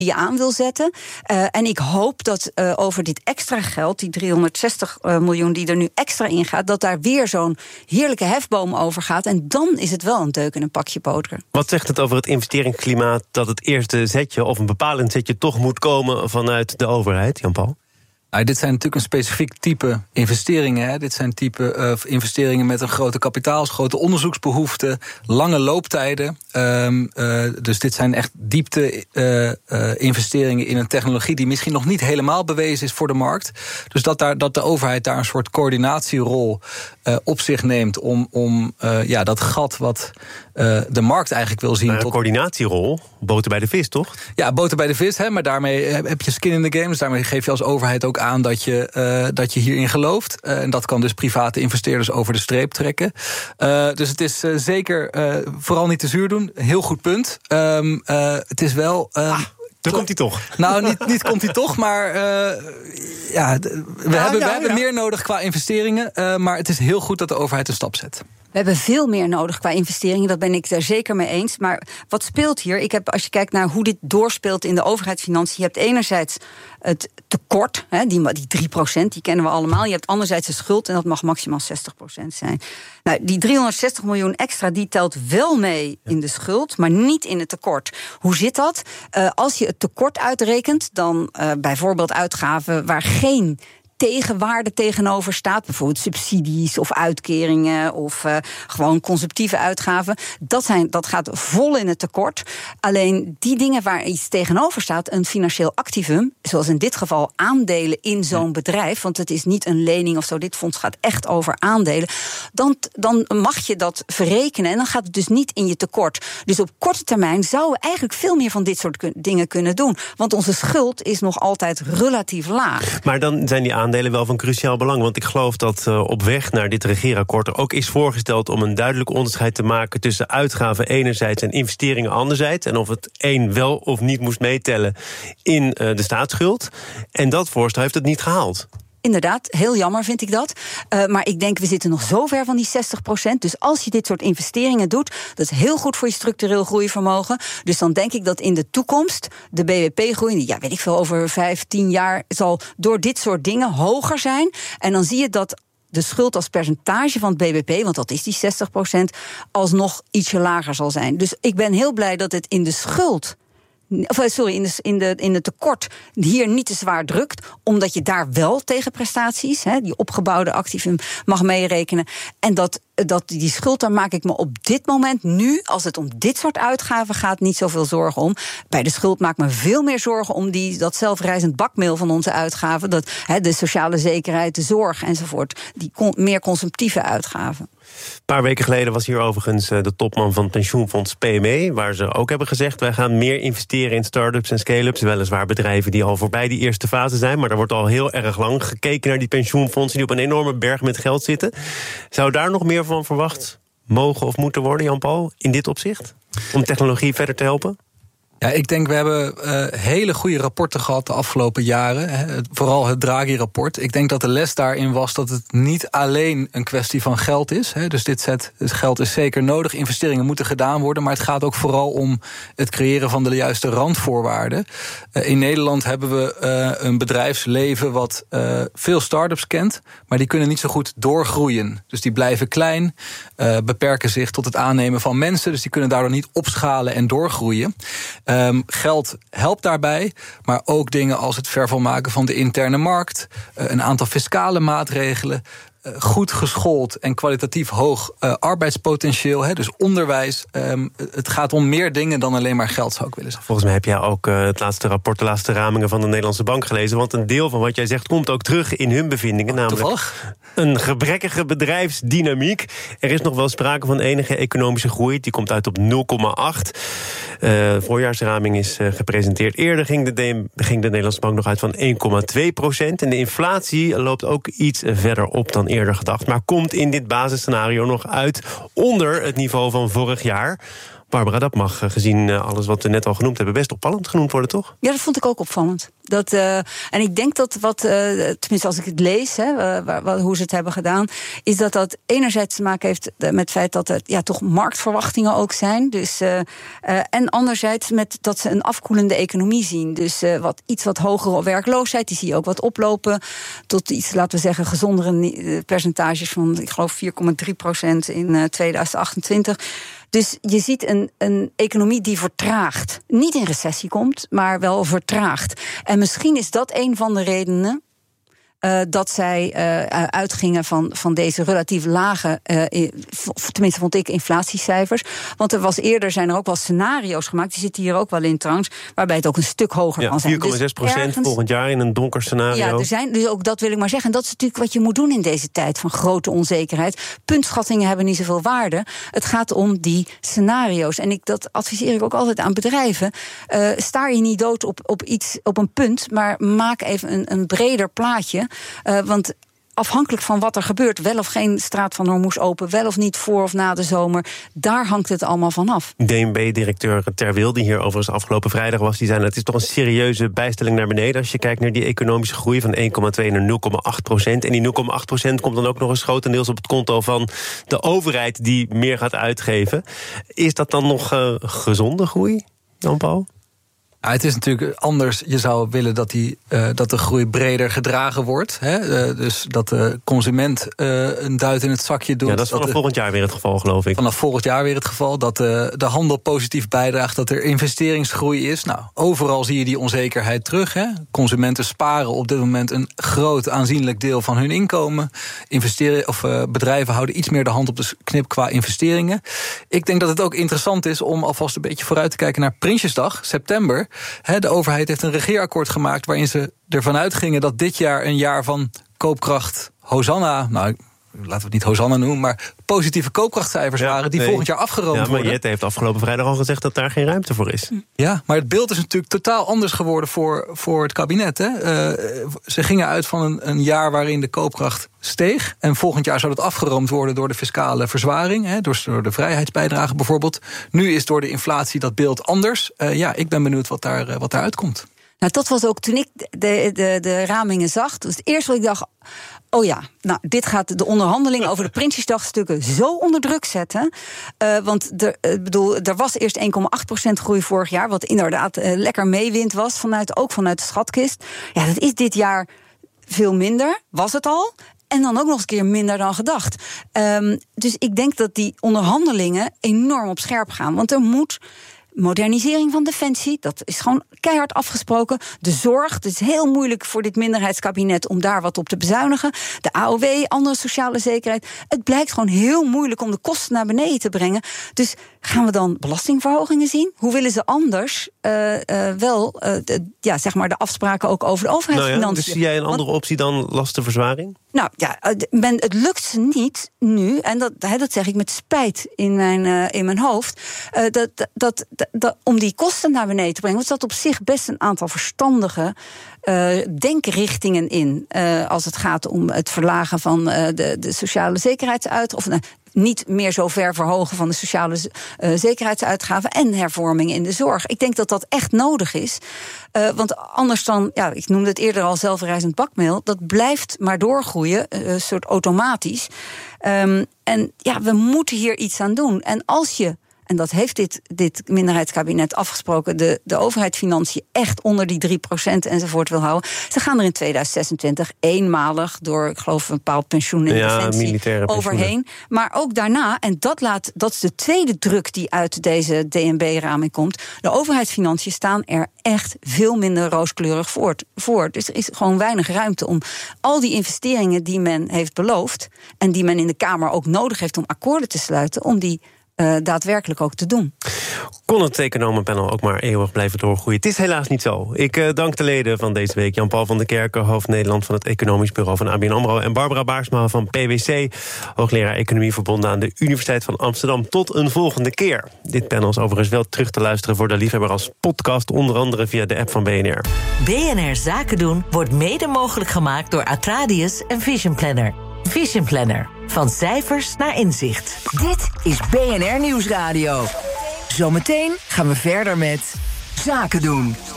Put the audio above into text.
je aan wil zetten. En ik hoop dat over dit extra geld, die 360 miljoen die er nu extra in gaat, dat daar weer zo'n heerlijke hefboom over gaat. En dan is het wel een deuk in een pakje boter. Wat zegt het over het investeringsklimaat dat het eerste zetje of een bepalend zetje toch moet komen vanuit de overheid, Jan-Paul? Nou, dit zijn natuurlijk een specifiek type investeringen. Hè. Dit zijn type investeringen met een grote kapitaals, grote onderzoeksbehoeften, lange looptijden. Dus dit zijn echt diepte investeringen in een technologie die misschien nog niet helemaal bewezen is voor de markt. Dus dat de overheid daar een soort coördinatierol op zich neemt om dat gat wat de markt eigenlijk wil zien. Een coördinatierol, boter bij de vis, toch? Ja, boter bij de vis, hè, maar daarmee heb je skin in the game. Dus daarmee geef je als overheid ook aan dat je hierin gelooft. En dat kan dus private investeerders over de streep trekken. Dus het is zeker vooral niet te zuur doen. Heel goed punt. Het is wel... Dan komt hij toch. Nou, niet komt hij toch, maar we hebben meer nodig qua investeringen. Maar het is heel goed dat de overheid een stap zet. We hebben veel meer nodig qua investeringen, dat ben ik daar zeker mee eens. Maar wat speelt hier? Als je kijkt naar hoe dit doorspeelt in de overheidsfinanciën, je hebt enerzijds het tekort, die 3%, die kennen we allemaal. Je hebt anderzijds de schuld en dat mag maximaal 60% zijn. Nou, die 360 miljoen extra, die telt wel mee in de schuld, maar niet in het tekort. Hoe zit dat? Als je het tekort uitrekent, dan bijvoorbeeld uitgaven waar geen tegenwaarde tegenover staat, bijvoorbeeld subsidies of uitkeringen of gewoon consumptieve uitgaven, dat gaat vol in het tekort. Alleen die dingen waar iets tegenover staat, een financieel activum, zoals in dit geval aandelen in zo'n bedrijf, want het is niet een lening of zo, dit fonds gaat echt over aandelen, dan mag je dat verrekenen en dan gaat het dus niet in je tekort. Dus op korte termijn zouden we eigenlijk veel meer van dit soort dingen kunnen doen, want onze schuld is nog altijd relatief laag. Maar dan zijn die aandelen wel van cruciaal belang. Want ik geloof dat op weg naar dit regeerakkoord er ook is voorgesteld om een duidelijk onderscheid te maken tussen uitgaven enerzijds en investeringen anderzijds. En of het een wel of niet moest meetellen in de staatsschuld. En dat voorstel heeft het niet gehaald. Inderdaad, heel jammer vind ik dat. Maar ik denk, we zitten nog zo ver van die 60%. Dus als je dit soort investeringen doet, dat is heel goed voor je structureel groeivermogen. Dus dan denk ik dat in de toekomst de BBP-groei, weet ik veel, over 5-10 jaar zal door dit soort dingen hoger zijn. En dan zie je dat de schuld als percentage van het BBP, want dat is die 60%, alsnog ietsje lager zal zijn. Dus ik ben heel blij dat het in de schuld, in het tekort hier niet te zwaar drukt, omdat je daar wel tegen prestaties, die opgebouwde activum, mag meerekenen. En dat die schuld, daar maak ik me op dit moment nu, als het om dit soort uitgaven gaat, niet zoveel zorgen om. Bij de schuld maak ik me veel meer zorgen om dat zelfrijzend bakmeel van onze uitgaven, de sociale zekerheid, de zorg enzovoort, die meer consumptieve uitgaven. Een paar weken geleden was hier overigens de topman van het pensioenfonds PME, waar ze ook hebben gezegd, wij gaan meer investeren in start-ups en scale-ups, weliswaar bedrijven die al voorbij die eerste fase zijn, maar er wordt al heel erg lang gekeken naar die pensioenfondsen die op een enorme berg met geld zitten. Zou daar nog meer van verwacht mogen of moeten worden, Jan-Paul, in dit opzicht? Om technologie verder te helpen? Ja, ik denk we hebben hele goede rapporten gehad de afgelopen jaren. Vooral het Draghi-rapport. Ik denk dat de les daarin was dat het niet alleen een kwestie van geld is. Dus het geld is zeker nodig, investeringen moeten gedaan worden, maar het gaat ook vooral om het creëren van de juiste randvoorwaarden. In Nederland hebben we een bedrijfsleven wat veel start-ups kent, maar die kunnen niet zo goed doorgroeien. Dus die blijven klein, beperken zich tot het aannemen van mensen, dus die kunnen daardoor niet opschalen en doorgroeien. Geld helpt daarbij, maar ook dingen als het vervolmaken van de interne markt, een aantal fiscale maatregelen, goed geschoold en kwalitatief hoog arbeidspotentieel, dus onderwijs. Het gaat om meer dingen dan alleen maar geld, zou ik willen zeggen. Volgens mij heb jij ook het laatste rapport, de laatste ramingen van de Nederlandse Bank gelezen, want een deel van wat jij zegt komt ook terug in hun bevindingen, namelijk toevallig een gebrekkige bedrijfsdynamiek. Er is nog wel sprake van enige economische groei, die komt uit op 0,8. Voorjaarsraming is gepresenteerd. Eerder ging de Nederlandse Bank nog uit van 1,2%. En de inflatie loopt ook iets verder op dan eerder gedacht, maar komt in dit basisscenario nog uit onder het niveau van vorig jaar. Barbara, dat mag gezien alles wat we net al genoemd hebben best opvallend genoemd worden, toch? Ja, dat vond ik ook opvallend. En ik denk dat tenminste als ik het lees, hoe ze het hebben gedaan, is dat enerzijds te maken heeft met het feit dat er toch marktverwachtingen ook zijn. Dus, en anderzijds met dat ze een afkoelende economie zien. Dus iets wat hogere werkloosheid, die zie je ook wat oplopen tot iets, laten we zeggen, gezondere percentages van, ik geloof 4,3% in 2028. Dus je ziet een economie die vertraagt. Niet in recessie komt, maar wel vertraagt. En misschien is dat een van de redenen dat zij uitgingen van deze relatief lage, tenminste vond ik, inflatiecijfers. Want zijn er ook wel scenario's gemaakt, die zitten hier ook wel in trouwens, waarbij het ook een stuk hoger kan zijn. 4,6% volgend jaar in een donker scenario. Ja, dus ook dat wil ik maar zeggen. En dat is natuurlijk wat je moet doen in deze tijd van grote onzekerheid. Puntschattingen hebben niet zoveel waarde. Het gaat om die scenario's. En dat adviseer ik ook altijd aan bedrijven. Staar je niet dood op een punt, maar maak even een breder plaatje. Want afhankelijk van wat er gebeurt, wel of geen straat van Hormuz open, wel of niet voor of na de zomer, daar hangt het allemaal van af. DNB-directeur Ter Wil, die hier overigens afgelopen vrijdag was, die zei: het is toch een serieuze bijstelling naar beneden als je kijkt naar die economische groei van 1,2 naar 0,8%. En die 0,8% komt dan ook nog eens grotendeels op het konto van de overheid die meer gaat uitgeven. Is dat dan nog gezonde groei, Jan-Paul? Ja, het is natuurlijk anders. Je zou willen dat de groei breder gedragen wordt. Dus dat de consument een duit in het zakje doet. Ja, dat is vanaf volgend jaar weer het geval, geloof ik. Vanaf volgend jaar weer het geval. Dat de handel positief bijdraagt. Dat er investeringsgroei is. Nou, overal zie je die onzekerheid terug. Consumenten sparen op dit moment een groot aanzienlijk deel van hun inkomen. Bedrijven houden iets meer de hand op de knip qua investeringen. Ik denk dat het ook interessant is om alvast een beetje vooruit te kijken naar Prinsjesdag, september. De overheid heeft een regeerakkoord gemaakt waarin ze ervan uitgingen dat dit jaar een jaar van koopkracht Hosanna, laten we het niet Hosanna noemen, maar positieve koopkrachtcijfers waren die volgend jaar afgeroomd worden. Maar Jette heeft afgelopen vrijdag al gezegd dat daar geen ruimte voor is. Ja, maar het beeld is natuurlijk totaal anders geworden voor het kabinet. Ze gingen uit van een jaar waarin de koopkracht steeg. En volgend jaar zou dat afgeroomd worden door de fiscale verzwaring. Door de vrijheidsbijdrage bijvoorbeeld. Nu is door de inflatie dat beeld anders. Ik ben benieuwd wat daar uitkomt. Nou, dat was ook toen ik de ramingen zag. Dus het eerste wat ik dacht, dit gaat de onderhandelingen over de Prinsjesdagstukken zo onder druk zetten. Want er was eerst 1,8% groei vorig jaar, wat inderdaad lekker meewind was, vanuit de schatkist. Ja, dat is dit jaar veel minder, was het al. En dan ook nog eens een keer minder dan gedacht. Dus ik denk dat die onderhandelingen enorm op scherp gaan. Want er moet modernisering van Defensie, dat is gewoon keihard afgesproken. De zorg, het is heel moeilijk voor dit minderheidskabinet om daar wat op te bezuinigen. De AOW, andere sociale zekerheid. Het blijkt gewoon heel moeilijk om de kosten naar beneden te brengen. Dus gaan we dan belastingverhogingen zien? Hoe willen ze anders de afspraken ook over de overheidsfinanciën? Dus zie jij een andere optie dan lastenverzwaring? Nou ja, het lukt ze niet nu, en dat zeg ik met spijt in mijn hoofd, om die kosten naar beneden te brengen. Want er zat op zich best een aantal verstandige denkrichtingen in. Als het gaat om het verlagen van de sociale zekerheidsuitgaven. Niet meer zo ver verhogen van de sociale zekerheidsuitgaven en hervormingen in de zorg. Ik denk dat dat echt nodig is. Want anders dan, ik noemde het eerder al zelfreizend bakmeel, dat blijft maar doorgroeien, een soort automatisch. We moeten hier iets aan doen. En als je, en dat heeft dit minderheidskabinet afgesproken, de overheidsfinanciën echt onder die 3% enzovoort wil houden. Ze gaan er in 2026 eenmalig door, ik geloof, een bepaald pensioen en defensie overheen. Maar ook daarna, en dat is de tweede druk die uit deze DNB-raming komt. De overheidsfinanciën staan er echt veel minder rooskleurig voor. Dus er is gewoon weinig ruimte om al die investeringen die men heeft beloofd en die men in de Kamer ook nodig heeft om akkoorden te sluiten, om die daadwerkelijk ook te doen. Kon het economenpanel ook maar eeuwig blijven doorgroeien? Het is helaas niet zo. Ik dank de leden van deze week. Jan-Paul van der Kerken, hoofd Nederland van het Economisch Bureau van ABN AMRO. En Barbara Baarsma van PwC, hoogleraar Economie verbonden aan de Universiteit van Amsterdam. Tot een volgende keer. Dit panel is overigens wel terug te luisteren voor de liefhebber als podcast, onder andere via de app van BNR. BNR Zaken doen wordt mede mogelijk gemaakt door Atradius en Vision Planner. Vision Planner. Van cijfers naar inzicht. Dit is BNR Nieuwsradio. Zometeen gaan we verder met Zaken doen.